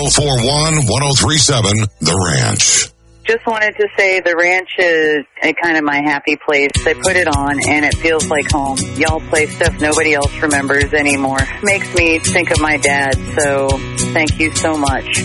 1041-1037, The Ranch. Just wanted to say the ranch is kind of my happy place. I put it on, and it feels like home. Y'all play stuff nobody else remembers anymore. Makes me think of my dad, so thank you so much.